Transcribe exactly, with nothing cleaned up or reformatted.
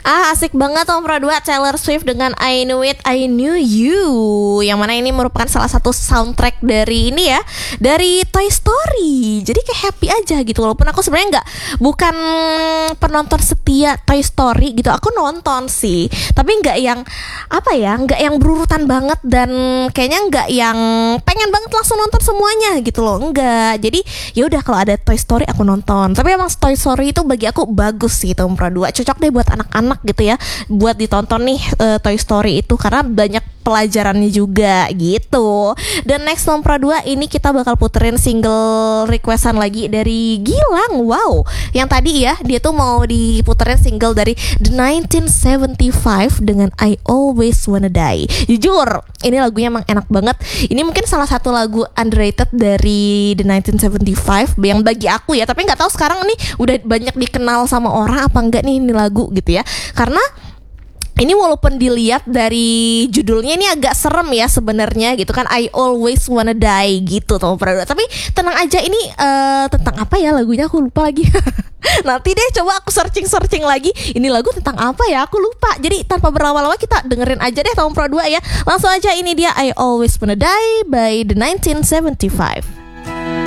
Ah, asik banget Om Pro dua Taylor Swift dengan I Knew It, I Knew You. Yang mana ini merupakan salah satu soundtrack dari ini ya, dari Toy Story. Jadi kayak happy aja gitu. Walaupun aku sebenarnya nggak, bukan penonton setia Toy Story gitu. Aku nonton sih, tapi nggak yang apa ya, nggak yang berurutan banget. Dan kayaknya nggak yang pengen banget langsung nonton semuanya gitu loh. Enggak. Jadi ya udah, kalau ada Toy Story aku nonton. Tapi emang Toy Story itu bagi aku bagus sih Om Pro dua. Cocok deh buat anak-anak gitu ya, buat ditonton nih uh, Toy Story itu, karena banyak pelajarannya juga gitu. Dan next Om Pro dua ini kita bakal puterin single requestan lagi dari Gilang. Wow, yang tadi ya dia tuh mau diputerin single dari The nineteen seventy-five dengan I Always Wanna Die. Jujur ini lagunya emang enak banget. Ini mungkin salah satu lagu underrated dari The nineteen seventy-five yang bagi aku ya. Tapi nggak tahu sekarang ini udah banyak dikenal sama orang apa enggak nih ini lagu gitu ya. Karena ini walaupun dilihat dari judulnya ini agak serem ya sebenarnya gitu kan, I Always Wanna Die gitu Tom Prado. Tapi tenang aja, ini uh, tentang apa ya lagunya, aku lupa lagi. Nanti deh coba aku searching-searching lagi, ini lagu tentang apa ya, aku lupa. Jadi tanpa berlama-lama kita dengerin aja deh Tom Prado ya. Langsung aja, ini dia I Always Wanna Die by The nineteen seventy-five.